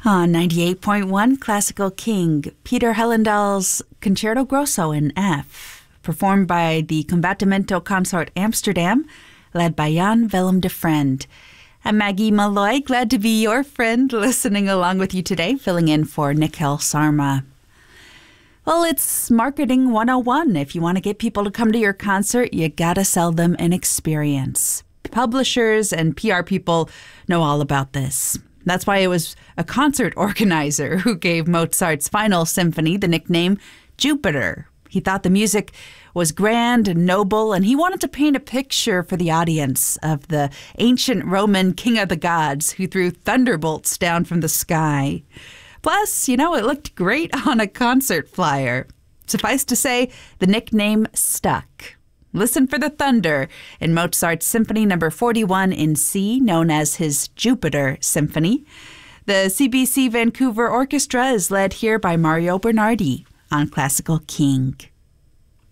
On 98.1 Classical King, Peter Hellendahl's Concerto Grosso in F, performed by the Combattimento Consort Amsterdam, led by Jan Willem de Friend. I'm Maggie Malloy, glad to be your friend, listening along with you today, filling in for Nikhil Sarma. Well, it's Marketing 101. If you want to get people to come to your concert, you gotta sell them an experience. Publishers and PR people know all about this. That's why it was a concert organizer who gave Mozart's Final Symphony the nickname Jupiter. He thought the music was grand and noble, and he wanted to paint a picture for the audience of the ancient Roman king of the gods who threw thunderbolts down from the sky. Plus, it looked great on a concert flyer. Suffice to say, the nickname stuck. Listen for the thunder in Mozart's Symphony No. 41 in C, known as his Jupiter Symphony. The CBC Vancouver Orchestra is led here by Mario Bernardi on Classical King.